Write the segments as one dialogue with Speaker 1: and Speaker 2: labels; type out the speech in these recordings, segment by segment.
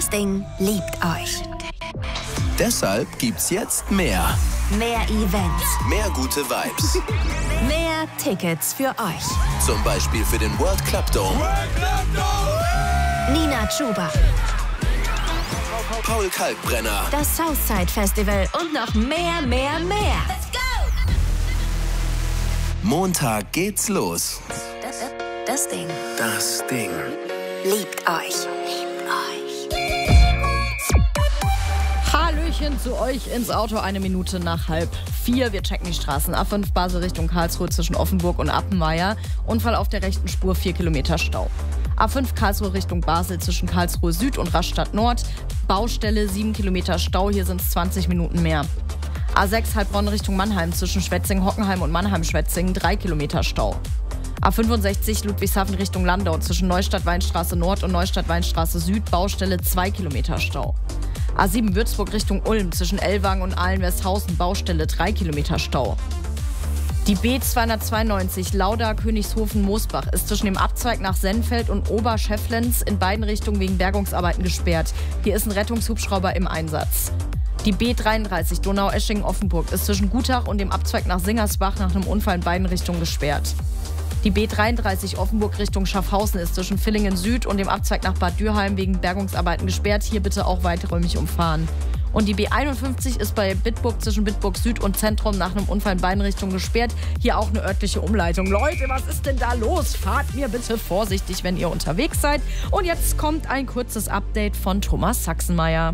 Speaker 1: Das Ding liebt euch.
Speaker 2: Deshalb gibt's jetzt mehr.
Speaker 1: Mehr Events.
Speaker 2: Mehr gute Vibes.
Speaker 1: Mehr Tickets für euch.
Speaker 2: Zum Beispiel für den World Club Dome.
Speaker 1: Nina Chuba.
Speaker 2: Paul Kalkbrenner.
Speaker 1: Das Southside Festival und noch mehr. Let's go!
Speaker 2: Montag geht's los.
Speaker 1: Das Ding liebt euch.
Speaker 3: Hallöchen zu euch ins Auto, 1 Minute nach 3:30. Wir checken die Straßen. A5 Basel Richtung Karlsruhe zwischen Offenburg und Appenweier. Unfall auf der rechten Spur, 4 Kilometer Stau. A5 Karlsruhe Richtung Basel zwischen Karlsruhe Süd und Rastatt Nord. Baustelle, 7 Kilometer Stau, hier sind es 20 Minuten mehr. A6 Heilbronn Richtung Mannheim zwischen Schwetzingen-Hockenheim und Mannheim-Schwetzingen, 3 Kilometer Stau. A65 Ludwigshafen Richtung Landau zwischen Neustadt-Weinstraße Nord und Neustadt-Weinstraße Süd, Baustelle, 2 Kilometer Stau. A7 Würzburg Richtung Ulm zwischen Ellwangen und Ahlen-Westhausen, Baustelle, 3 Kilometer Stau. Die B292 Lauda-Königshofen-Moosbach ist zwischen dem Abzweig nach Sennfeld und Oberschefflenz in beiden Richtungen wegen Bergungsarbeiten gesperrt. Hier ist ein Rettungshubschrauber im Einsatz. Die B33 Donau-Eschingen-Offenburg ist zwischen Gutach und dem Abzweig nach Singersbach nach einem Unfall in beiden Richtungen gesperrt. Die B33 Offenburg Richtung Schaffhausen ist zwischen Villingen Süd und dem Abzweig nach Bad Dürheim wegen Bergungsarbeiten gesperrt. Hier bitte auch weiträumig umfahren. Und die B51 ist bei Bitburg zwischen Bitburg Süd und Zentrum nach einem Unfall in beiden Richtungen gesperrt. Hier auch eine örtliche Umleitung. Leute, was ist denn da los? Fahrt mir bitte vorsichtig, wenn ihr unterwegs seid. Und jetzt kommt ein kurzes Update von Thomas Sachsenmeier.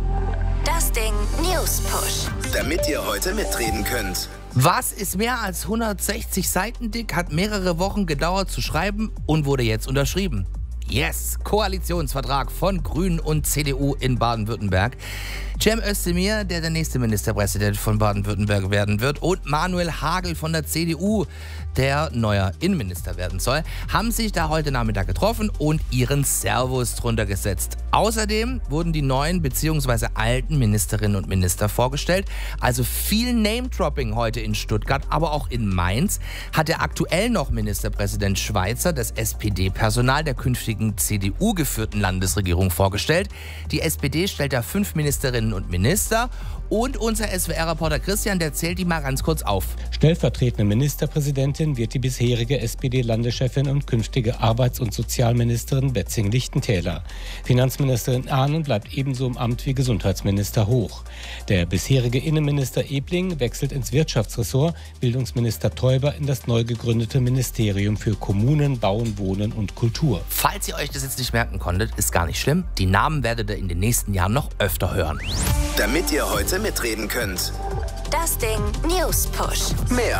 Speaker 1: Das Ding News Push.
Speaker 2: Damit ihr heute mitreden könnt.
Speaker 4: Was ist mehr als 160 Seiten dick, hat mehrere Wochen gedauert zu schreiben und wurde jetzt unterschrieben. Yes, Koalitionsvertrag von Grünen und CDU in Baden-Württemberg. Cem Özdemir, der nächste Ministerpräsident von Baden-Württemberg werden wird, und Manuel Hagel von der CDU, der neuer Innenminister werden soll, haben sich da heute Nachmittag getroffen und ihren Servus drunter gesetzt. Außerdem wurden die neuen bzw. alten Ministerinnen und Minister vorgestellt. Also viel Name-Dropping heute in Stuttgart, aber auch in Mainz hat der aktuell noch Ministerpräsident Schweizer das SPD-Personal der künftigen CDU-geführten Landesregierung vorgestellt. Die SPD stellt da 5 Ministerinnen und Minister. Und unser SWR-Reporter Christian, der zählt die mal ganz kurz auf.
Speaker 5: Stellvertretende Ministerpräsidentin wird die bisherige SPD-Landeschefin und künftige Arbeits- und Sozialministerin Betzing-Lichtentäler. Finanzministerin Ahnen bleibt ebenso im Amt wie Gesundheitsminister Hoch. Der bisherige Innenminister Ebling wechselt ins Wirtschaftsressort, Bildungsminister Teuber in das neu gegründete Ministerium für Kommunen, Bauen, Wohnen und Kultur.
Speaker 4: Falls ihr euch das jetzt nicht merken konntet, ist gar nicht schlimm. Die Namen werdet ihr in den nächsten Jahren noch öfter hören.
Speaker 2: Damit ihr heute mitreden könnt.
Speaker 1: Das Ding News Push.
Speaker 2: Mehr